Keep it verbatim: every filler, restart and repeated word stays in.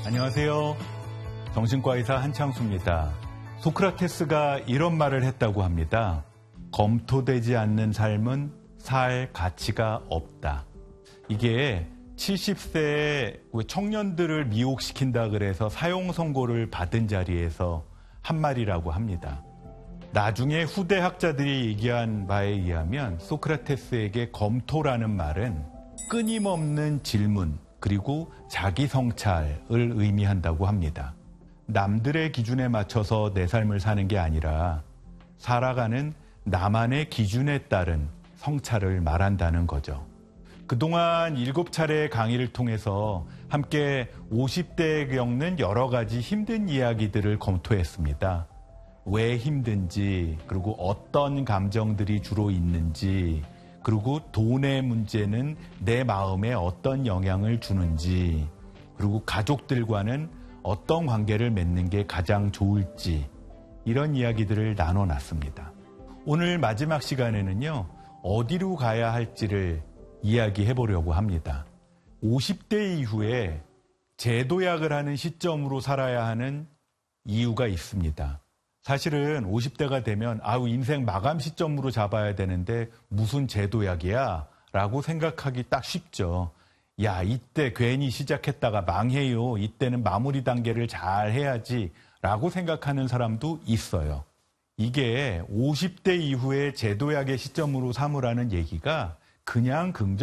안녕하세요. 정신과 의사 한창수입니다. 소크라테스가 이런 말을 했다고 합니다. 검토되지 않는 삶은 살 가치가 없다. 이게 칠십 세의 청년들을 미혹시킨다 그래서 사형 선고를 받은 자리에서 한 말이라고 합니다. 나중에 후대 학자들이 얘기한 바에 의하면 소크라테스에게 검토라는 말은 끊임없는 질문 그리고 자기 성찰을 의미한다고 합니다. 남들의 기준에 맞춰서 내 삶을 사는 게 아니라 살아가는 나만의 기준에 따른 성찰을 말한다는 거죠. 그동안 일곱 차례의 강의를 통해서 함께 오십 대에 겪는 여러 가지 힘든 이야기들을 검토했습니다. 왜 힘든지, 그리고 어떤 감정들이 주로 있는지, 그리고 돈의 문제는 내 마음에 어떤 영향을 주는지, 그리고 가족들과는 어떤 관계를 맺는 게 가장 좋을지, 이런 이야기들을 나눠놨습니다. 오늘 마지막 시간에는요, 어디로 가야 할지를 이야기해 보려고 합니다. 오십 대 이후에 재도약을 하는 시점으로 살아야 하는 이유가 있습니다. 사실은 오십 대가 되면 아우 인생 마감 시점으로 잡아야 되는데 무슨 재도약이야? 라고 생각하기 딱 쉽죠. 야, 이때 괜히 시작했다가 망해요. 이때는 마무리 단계를 잘 해야지 라고 생각하는 사람도 있어요. 이게 오십 대 이후에 재도약의 시점으로 삼으라는 얘기가 그냥 긍정